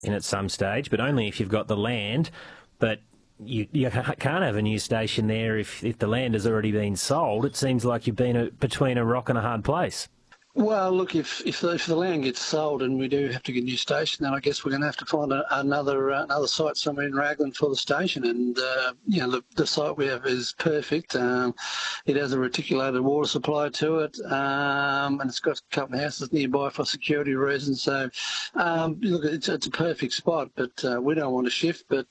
in at some stage, but only if you've got the land. But you can't have a new station there if the land has already been sold. It seems like you've been between a rock and a hard place. Well, look, if the land gets sold and we do have to get a new station, then I guess we're going to have to find another site somewhere in Raglan for the station. And the site we have is perfect. It has a reticulated water supply to it, and it's got a couple of houses nearby for security reasons. So, look, it's a perfect spot. But we don't want to shift. But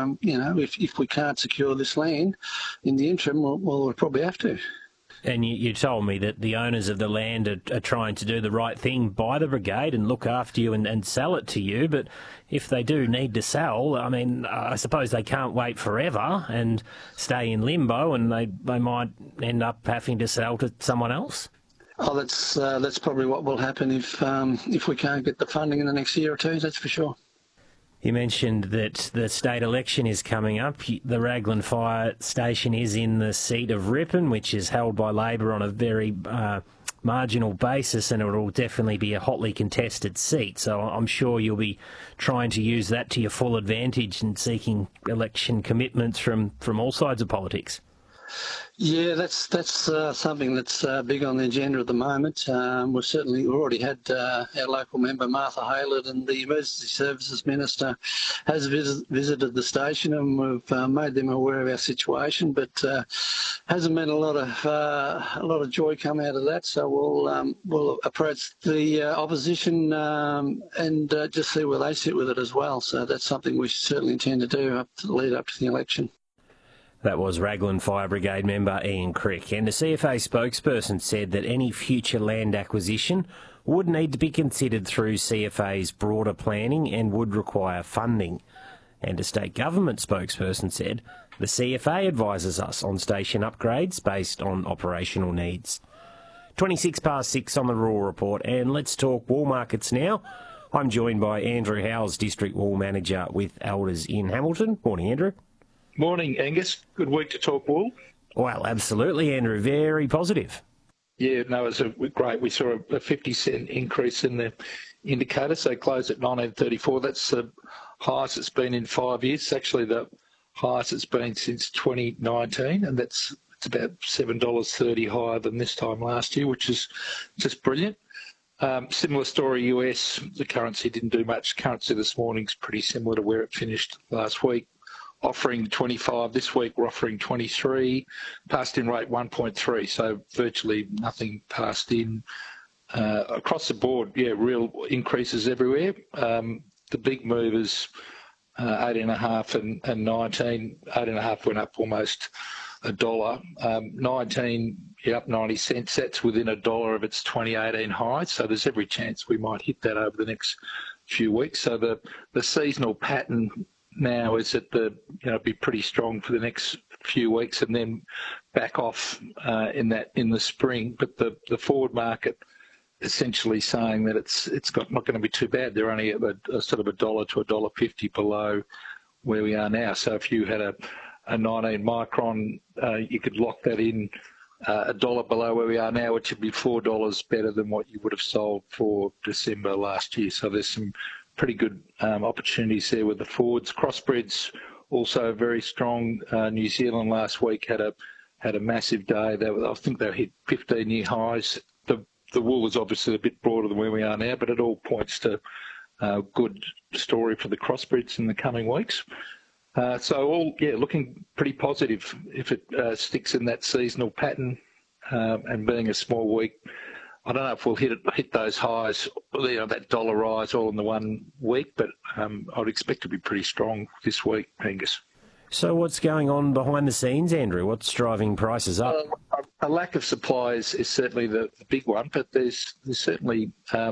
if we can't secure this land in the interim, we'll probably have to. And you told me that the owners of the land are trying to do the right thing by the brigade and look after you and sell it to you. But if they do need to sell, I mean, I suppose they can't wait forever and stay in limbo, and they might end up having to sell to someone else. Oh, that's probably what will happen if we can't get the funding in the next year or two, that's for sure. You mentioned that the state election is coming up. The Raglan Fire Station is in the seat of Ripon, which is held by Labor on a very marginal basis, and it will definitely be a hotly contested seat. So I'm sure you'll be trying to use that to your full advantage and seeking election commitments from all sides of politics. Yeah, that's something that's big on the agenda at the moment. We've already had our local member Martha Haylett, and the Emergency Services Minister has visited the station, and we've made them aware of our situation. But hasn't been a lot of joy come out of that. So we'll approach the opposition and just see where they sit with it as well. So that's something we certainly intend to do up to the lead up to the election. That was Raglan Fire Brigade member Ian Crick, and the CFA spokesperson said that any future land acquisition would need to be considered through CFA's broader planning and would require funding. And a state government spokesperson said the CFA advises us on station upgrades based on operational needs. 6:26 on the Rural Report, and let's talk wool markets now. I'm joined by Andrew Howells, District Wool Manager with Elders in Hamilton. Morning, Andrew. Morning, Angus. Good week to talk wool. Well, absolutely, Andrew. Very positive. Yeah, no, it was great. We saw a 50-cent increase in the indicator, so it closed at 19.34. That's the highest it's been in 5 years. It's actually the highest it's been since 2019, and it's about $7.30 higher than this time last year, which is just brilliant. Similar story, US. The currency didn't do much. Currency this morning's pretty similar to where it finished last week. Offering 25 this week, we're offering 23. Passed in rate 1.3, so virtually nothing passed in. Across the board, yeah, real increases everywhere. The big movers, 8.5 and 19. 8.5 went up almost $1. 19, up 90 cents. That's within $1 of its 2018 high, so there's every chance we might hit that over the next few weeks. So the seasonal pattern now is that be pretty strong for the next few weeks and then back off in the spring. But the forward market essentially saying that it's not going to be too bad. They're only at a sort of $1 to $1.50 below where we are now. So if you had a 19 micron, you could lock that in $1 below where we are now, which would be $4 better than what you would have sold for December last year. So there's some pretty good opportunities there with the forwards. Crossbreeds also very strong. New Zealand last week had a massive day. I think they hit 15-year highs. The wool was obviously a bit broader than where we are now, but it all points to a good story for the crossbreeds in the coming weeks. So looking pretty positive if it sticks in that seasonal pattern, and being a small week. I don't know if we'll hit those highs, that dollar rise all in the 1 week, but I'd expect to be pretty strong this week, Angus. So what's going on behind the scenes, Andrew? What's driving prices up? A lack of supply is certainly the big one, but there's certainly,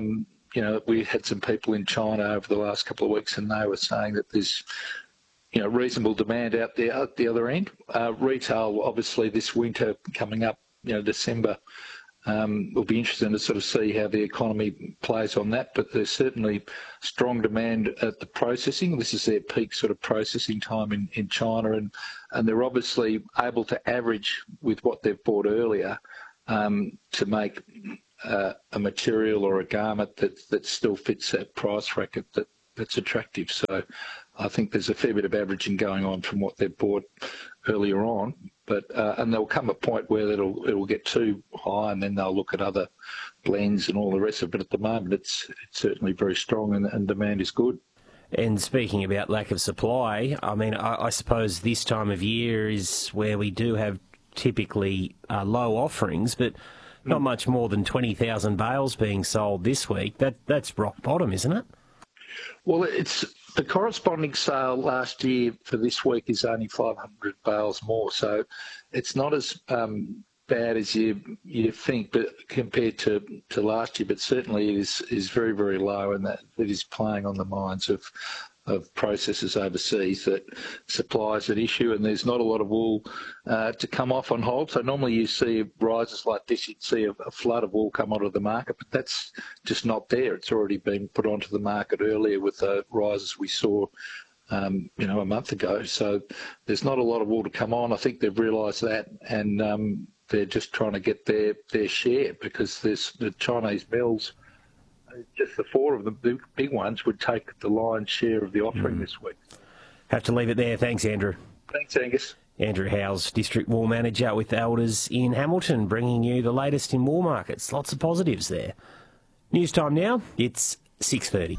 we had some people in China over the last couple of weeks, and they were saying that there's reasonable demand out there at the other end. Retail, obviously, this winter coming up, December, will be interesting to sort of see how the economy plays on that, but there's certainly strong demand at the processing. This is their peak sort of processing time in China, and they're obviously able to average with what they've bought earlier to make a material or a garment that still fits that price bracket that's attractive. So I think there's a fair bit of averaging going on from what they've bought earlier on. But and there'll come a point where it'll get too high, and then they'll look at other blends and all the rest of it. But at the moment, it's certainly very strong, and demand is good. And speaking about lack of supply, I mean, I suppose this time of year is where we do have typically low offerings, but not much more than 20,000 bales being sold this week. That's rock bottom, isn't it? Well, it's the corresponding sale last year for this week is only 500 bales more, so it's not as bad as you think, but compared to last year, but certainly it is very, very low, and that is playing on the minds of processors overseas that supply is an issue, and there's not a lot of wool to come off on hold. So normally you see rises like this, you'd see a flood of wool come onto the market, but that's just not there. It's already been put onto the market earlier with the rises we saw a month ago. So there's not a lot of wool to come on. I think they've realised that, and they're just trying to get their share, because there's the Chinese mills. Just the four of them, the big ones, would take the lion's share of the offering this week. Have to leave it there. Thanks, Andrew. Thanks, Angus. Andrew Howes, District Wool Manager with Elders in Hamilton, bringing you the latest in wool markets. Lots of positives there. News time now. It's 6:30.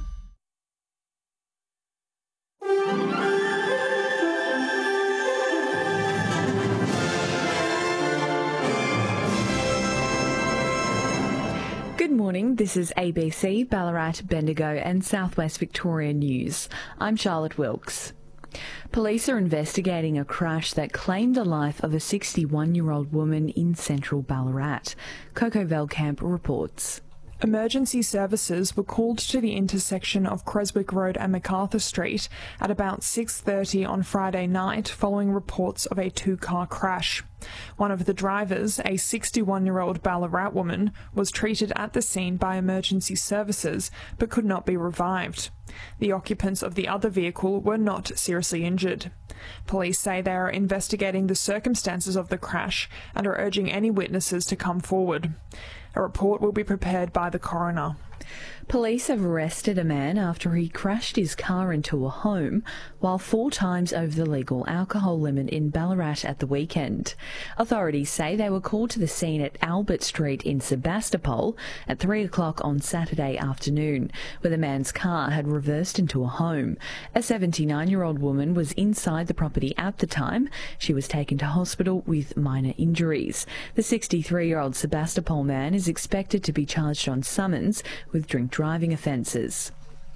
Good morning, this is ABC, Ballarat, Bendigo and Southwest Victoria News. I'm Charlotte Wilkes. Police are investigating a crash that claimed the life of a 61-year-old woman in central Ballarat. Coco Veldkamp reports. Emergency services were called to the intersection of Creswick Road and MacArthur Street at about 6:30 on Friday night following reports of a two-car crash. One of the drivers, a 61-year-old Ballarat woman, was treated at the scene by emergency services but could not be revived. The occupants of the other vehicle were not seriously injured. Police say they are investigating the circumstances of the crash and are urging any witnesses to come forward. A report will be prepared by the coroner. Police have arrested a man after he crashed his car into a home while 4 times over the legal alcohol limit in Ballarat at the weekend. Authorities say they were called to the scene at Albert Street in Sebastopol at 3 o'clock on Saturday afternoon, where the man's car had reversed into a home. A 79-year-old woman was inside the property at the time. She was taken to hospital with minor injuries. The 63-year-old Sebastopol man is expected to be charged on summons with drink driving offences.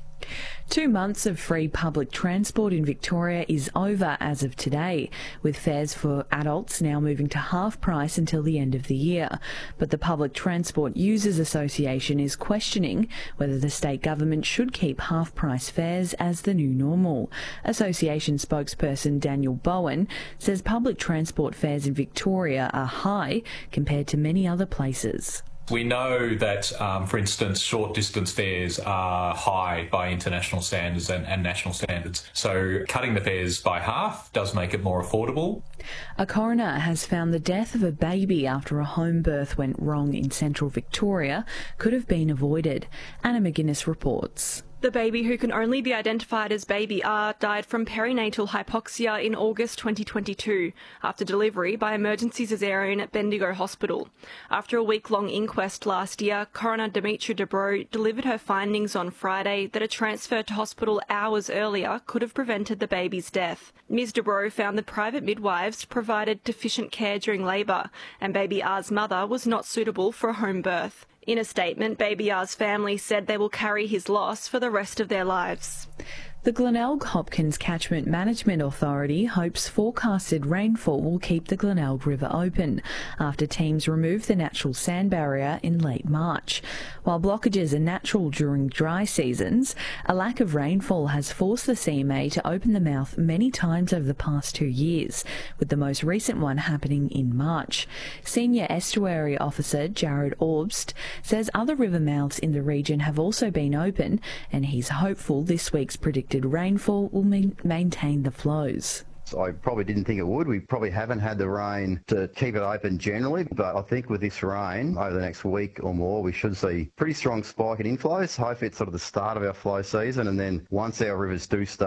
2 months of free public transport in Victoria is over as of today, with fares for adults now moving to half price until the end of the year. But the Public Transport Users Association is questioning whether the state government should keep half price fares as the new normal. Association spokesperson Daniel Bowen says public transport fares in Victoria are high compared to many other places. We know that, for instance, short-distance fares are high by international standards and national standards. So cutting the fares by half does make it more affordable. A coroner has found the death of a baby after a home birth went wrong in central Victoria could have been avoided. Anna McGuinness reports. The baby, who can only be identified as Baby R, died from perinatal hypoxia in August 2022 after delivery by emergency caesarean at Bendigo Hospital. After a week-long inquest last year, Coroner Demetria Dubrow delivered her findings on Friday that a transfer to hospital hours earlier could have prevented the baby's death. Ms Dubrow found the private midwives provided deficient care during labour, and Baby R's mother was not suitable for a home birth. In a statement, Baby R's family said they will carry his loss for the rest of their lives. The Glenelg Hopkins Catchment Management Authority hopes forecasted rainfall will keep the Glenelg River open after teams remove the natural sand barrier in late March. While blockages are natural during dry seasons, a lack of rainfall has forced the CMA to open the mouth many times over the past 2 years, with the most recent one happening in March. Senior Estuary Officer Jared Orbst says other river mouths in the region have also been open, and he's hopeful this week's predicted rainfall will maintain the flows. I probably didn't think it would. We probably haven't had the rain to keep it open generally, but I think with this rain over the next week or more, we should see pretty strong spike in inflows. Hopefully it's sort of the start of our flow season, and then once our rivers do start